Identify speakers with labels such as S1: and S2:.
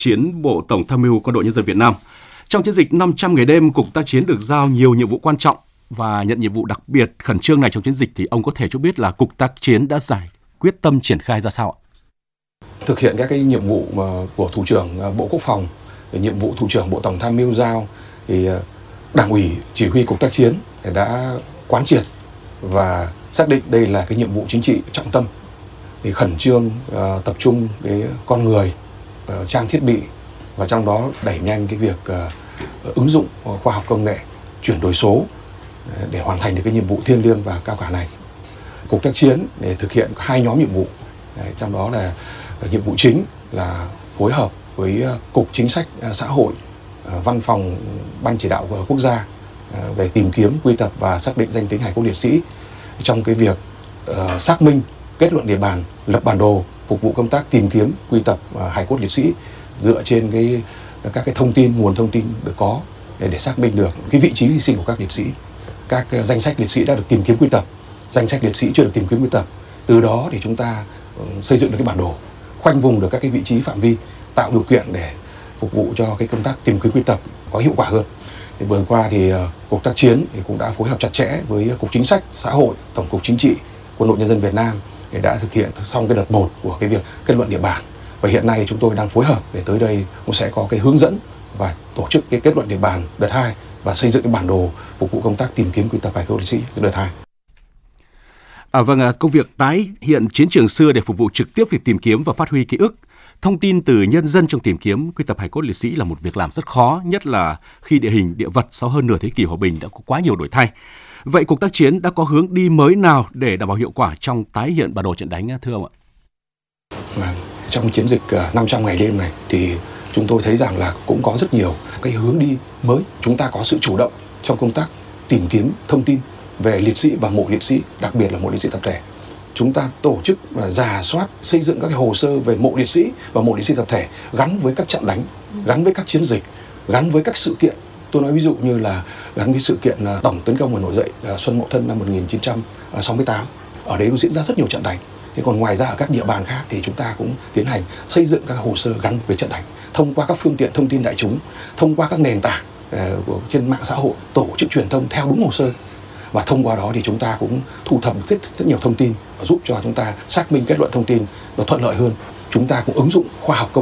S1: chiến Bộ Tổng tham mưu Quân đội Nhân dân Việt Nam. Trong chiến dịch 500 ngày đêm, Cục Tác chiến được giao nhiều nhiệm vụ quan trọng và nhận nhiệm vụ đặc biệt khẩn trương này trong chiến dịch thì ông có thể cho biết là Cục Tác chiến đã giải quyết tâm triển khai ra sao ạ?
S2: Thực hiện các cái nhiệm vụ của Thủ trưởng Bộ Quốc phòng, nhiệm vụ Thủ trưởng Bộ Tổng tham mưu giao thì Đảng ủy Chỉ huy Cục Tác chiến đã quán triệt và xác định đây là cái nhiệm vụ chính trị trọng tâm, thì khẩn trương tập trung cái con người, trang thiết bị và trong đó đẩy nhanh cái việc ứng dụng khoa học công nghệ, chuyển đổi số để hoàn thành được cái nhiệm vụ thiêng liêng và cao cả này. Cục Tác chiến để thực hiện 2 nhóm nhiệm vụ, trong đó là nhiệm vụ chính là phối hợp với Cục Chính sách Xã hội, Văn phòng Ban Chỉ đạo quốc gia về tìm kiếm, quy tập và xác định danh tính hài cốt liệt sĩ trong cái việc xác minh, kết luận địa bàn, lập bản đồ phục vụ công tác tìm kiếm, quy tập hài cốt liệt sĩ dựa trên các cái thông tin, nguồn thông tin được có để xác minh được cái vị trí hy sinh của các liệt sĩ, các danh sách liệt sĩ đã được tìm kiếm quy tập, danh sách liệt sĩ chưa được tìm kiếm quy tập. Từ đó thì chúng ta xây dựng được cái bản đồ, khoanh vùng được các cái vị trí phạm vi, tạo điều kiện để phục vụ cho cái công tác tìm kiếm quy tập có hiệu quả hơn. Thì vừa qua thì Cục Tác chiến thì cũng đã phối hợp chặt chẽ với Cục Chính sách Xã hội, Tổng cục Chính trị, Quân đội Nhân dân Việt Nam để đã thực hiện xong cái đợt 1 của cái việc kết luận địa bàn. Và hiện nay chúng tôi đang phối hợp để tới đây cũng sẽ có cái hướng dẫn và tổ chức cái kết luận địa bàn đợt 2 và xây dựng cái bản đồ phục vụ công tác tìm kiếm quy tập hài cốt liệt sĩ đợt 2.
S1: Công việc tái hiện chiến trường xưa để phục vụ trực tiếp việc tìm kiếm và phát huy ký ức, thông tin từ nhân dân trong tìm kiếm quy tập hài cốt liệt sĩ là một việc làm rất khó, nhất là khi địa hình địa vật sau hơn nửa thế kỷ hòa bình đã có quá nhiều đổi thay. Vậy Cục Tác chiến đã có hướng đi mới nào để đảm bảo hiệu quả trong tái hiện bản đồ trận đánh thưa ông ạ?
S2: Trong chiến dịch 500 ngày đêm này thì chúng tôi thấy rằng là cũng có rất nhiều cái hướng đi mới. Chúng ta có sự chủ động trong công tác tìm kiếm thông tin về liệt sĩ và mộ liệt sĩ, đặc biệt là mộ liệt sĩ tập thể. Chúng ta tổ chức và rà soát, xây dựng các cái hồ sơ về mộ liệt sĩ và mộ liệt sĩ tập thể gắn với các trận đánh, gắn với các chiến dịch, gắn với các sự kiện. Tôi nói ví dụ như là gắn với sự kiện tổng tấn công và nổi dậy Xuân Mậu Thân năm 1968. Ở đấy diễn ra rất nhiều trận đánh. Thế còn ngoài ra ở các địa bàn khác thì chúng ta cũng tiến hành xây dựng các hồ sơ gắn với trận đánh thông qua các phương tiện thông tin đại chúng, thông qua các nền tảng trên mạng xã hội, tổ chức truyền thông theo đúng hồ sơ. Và thông qua đó thì chúng ta cũng thu thập rất nhiều thông tin và giúp cho chúng ta xác minh kết luận thông tin nó thuận lợi hơn. Chúng ta cũng ứng dụng khoa học công